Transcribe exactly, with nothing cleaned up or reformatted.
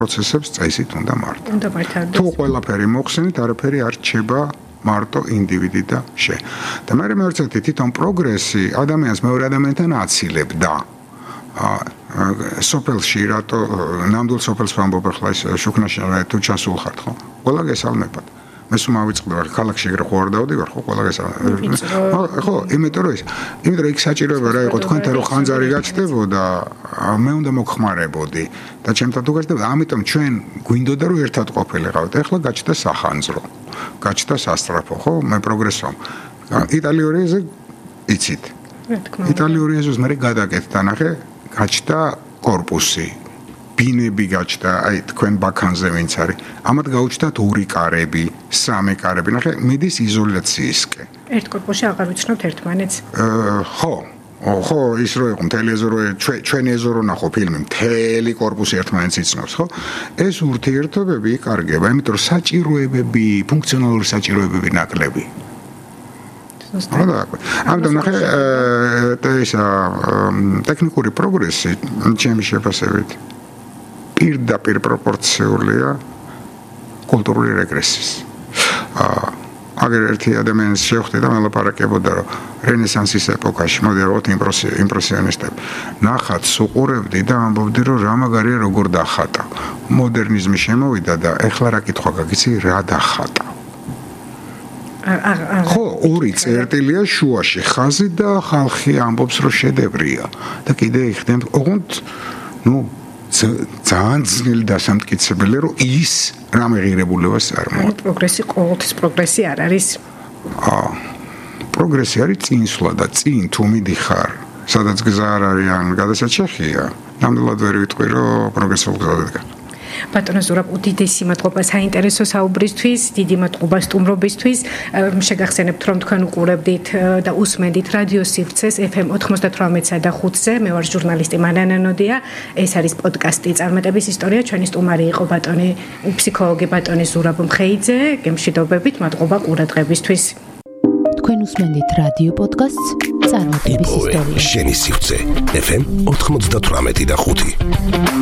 პროცესებს წესით უნდა მართო. თუ ყველაფერი მოხსენით, არაფერი არ რჩება მარტო ინდივიდი და შე. და მე მეერწეთი თვითონ პროგრესი ადამიანს მეორე ადამიანთან აცილებდა. სოფელში რატო ნამდვილ სოფელს ვამბობ ახლა ის შუქნაში თუ ჩასულ ხართ ხო? ყველა გესალმებათ. მე სულ მავიწყდი ვარ ქალაქში ეგრე ხო არ დავდივარ ხო ყველა გესალმებათ. ხო, იმიტომ რომ ის იმიტომ რომ იქ საჭიროება რა იყო თქვენთან რომ ხანძარი გაჩნდებოდა, მე უნდა მოგხმარებოდი და ჩემთან თუ გაჩნდებოდა, ამიტომ ჩვენ გვინდოდა რომ ერთად ყოფილიყავით. ეხლა გაჩნდა სახანძრო. გაჩნდა სასტრაფო, ხო? მე პროგრესო. იტალიური ეზო იცით. იტალიური ეზოს მე გადაკეთდა ნახე, გაჩნდა კორპუსი. ბინები გაჩნდა, აი თქვენ ბაქანზე ვინც არის. ამათ გაუჩნდათ ორი კარები, სამი კარები. ნახე, მიდის იზოლაციისკენ. ერთ კორპუსში აღარ ვიცნობთ ერთმანეთს? ხო. ხო, ის რო იყო მთელი ეზო რო ჩვენი ეზო რო ნახო ფილმი, მთელი კორპუსი ერთმანეთს იცნობს, ხო? ეს ურთიერთობები იკარგება, იმიტომ რომ საჭიროებები, ფუნქციონალური საჭიროებები ნაკლები. ამიტომ ნახე, ისა ტექნიკური პროგრესი ჩემი შეფასებით პირდაპირ პროპორციულია კულტურული რეგრესის. აგერ ერთი ადამიანს შევხვდი და მელაპარაკებოდა რომ რენესანსის ეპოქაში მოდერნოთ იმპრესიონისტები. ნახat სუყურებდი და ამბობდი რომ რა მაგარია როგორ დახატა. მოდერნიზმი შემოვიდა და ეხლა რა კითხვა გაგიცი რა დახატა. ხო, ორი წერტილია შუაში ხაზი და ხალხი ამბობს რომ შედევრია და კიდე იხდენ ოღონდ ნუ ძალიან ძნელი დასამტკიცებელი რომ ის რა მეღირებულებას წარმოადგენს. პროგრესი ყოველთვის პროგრესი არ არის. აა პროგრესი არის წინსვლა და წინ თუ მიდიხარ, სადაც გზა არ არის ან გადასაჭეხია, ნამდვილად ვერ ვიტყვი რომ პროგრესულ გზაზე დგას. ბატონო ზურაბ, უდიდესი მადლობა საინტერესო საუბრისთვის, დიდი მადლობა სტუმრობისთვის. შეგახსენებთ რომ თქვენ უყურებდით და უსმენდით რადიო სივრცეს ეფ ემ ოთხმოცდათვრამეტსა და ხუთზე. მე ვარ ჟურნალისტი მარიანა ნოდია. ეს არის პოდკასტი წარმატების ისტორია. ჩვენი სტუმარი იყო ბატონი ფსიქოლოგი ბატონი ზურაბ მხეიძე. გემშვიდობებით, მადლობა ყურადღებისთვის. თქვენ უსმენდით რადიო პოდკასტს წარმატების ისტორია. შენი სივრცე ეფ ემ ოთხმოცდათვრამეტი და ხუთი.